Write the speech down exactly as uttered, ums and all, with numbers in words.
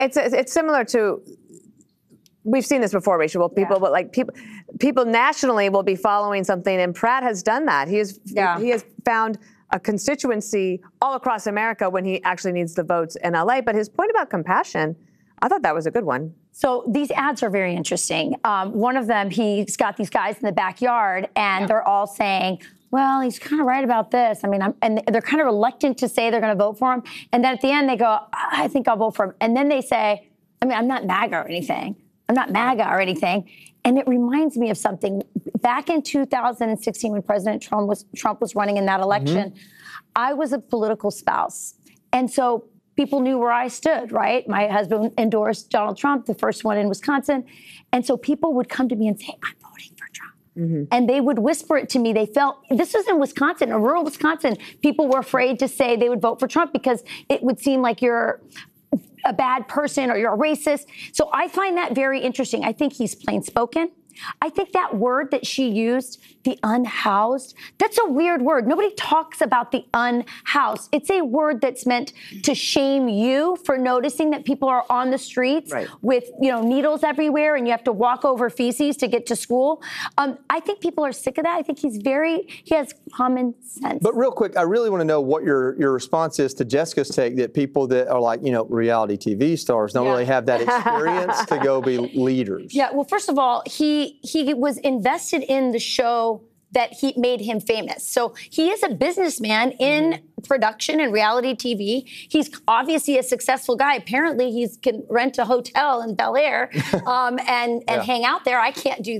It's it's similar to, we've seen this before, Rachel. Well, people, Yeah. but like people, people nationally will be following something, and Pratt has done that. He has Yeah. he has found a constituency all across America when he actually needs the votes in L A. But his point about compassion, I thought that was a good one. So these ads are very interesting. Um, one of them, he's got these guys in the backyard, and Yeah. they're all saying, well, he's kind of right about this. I mean, I'm, and they're kind of reluctant to say they're going to vote for him. And then at the end, they go, I think I'll vote for him. And then they say, I mean, I'm not MAGA or anything. I'm not MAGA or anything. And it reminds me of something. Back in two thousand sixteen, when President Trump was Trump was running in that election, mm-hmm. I was a political spouse. And so people knew where I stood, right? My husband endorsed Donald Trump, the first one in Wisconsin. And so people would come to me and say, I'm voting for Trump. Mm-hmm. And they would whisper it to me. They felt, this was in Wisconsin, in rural Wisconsin. People were afraid to say they would vote for Trump because it would seem like you're a bad person or you're a racist. So I find that very interesting. I think he's plain spoken. I think that word that she used, the unhoused, that's a weird word. Nobody talks about the unhoused. It's a word that's meant to shame you for noticing that people are on the streets right. with, you know, needles everywhere and you have to walk over feces to get to school. Um, I think people are sick of that. I think he's very, he has common sense. But real quick, I really want to know what your, your response is to Jessica's take that people that are like, you know, reality T V stars don't yeah. really have that experience to go be leaders. Yeah, well, first of all, he He was invested in the show that he made him famous. So he is a businessman in mm-hmm. production and reality T V. He's obviously a successful guy. Apparently, he can rent a hotel in Bel Air um, and, and yeah. hang out there. I can't do